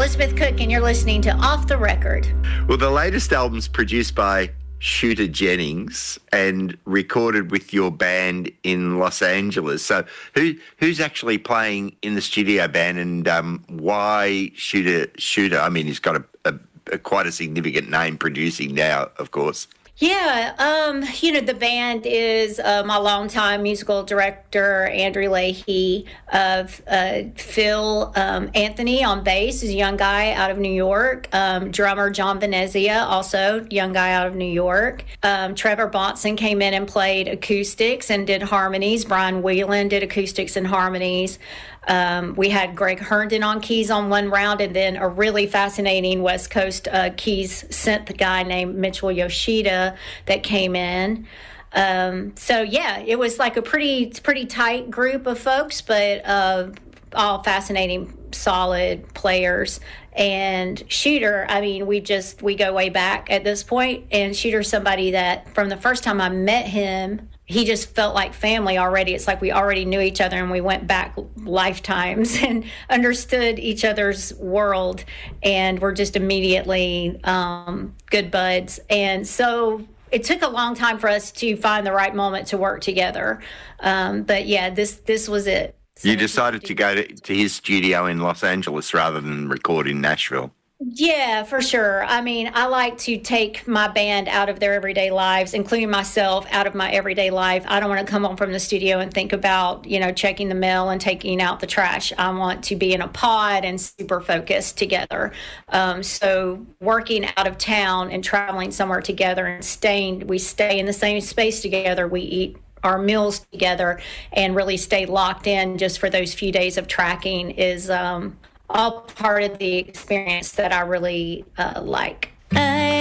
Elizabeth Cook, and you're listening to Off the Record. Well, the latest album's produced by Shooter Jennings and recorded with your band in Los Angeles. So who's actually playing in the studio band, and why Shooter? I mean, he's got a quite a significant name producing now, of course. Yeah, the band is my longtime musical director, Andrew Leahy, Phil Anthony on bass, is a young guy out of New York. Drummer John Venezia, also young guy out of New York. Trevor Bonson came in and played acoustics and did harmonies. Brian Whelan did acoustics and harmonies. We had Greg Herndon on keys on one round, and then a really fascinating West Coast keys synth guy named Mitchell Yoshida that came in. It was like a pretty tight group of folks, but all fascinating, solid players. And Shooter, I mean, we go way back at this point, and Shooter's somebody that from the first time I met him, he just felt like family already. It's like we already knew each other, and we went back lifetimes and understood each other's world, and we're just immediately good buds. And so it took a long time for us to find the right moment to work together. But yeah, this was it. So you decided to go to his studio in Los Angeles rather than record in Nashville. Yeah, for sure. I mean, I like to take my band out of their everyday lives, including myself, out of my everyday life. I don't want to come home from the studio and think about, checking the mail and taking out the trash. I want to be in a pod and super focused together. So working out of town and traveling somewhere together and we stay in the same space together. We eat our meals together and really stay locked in just for those few days of tracking is all part of the experience that I really like.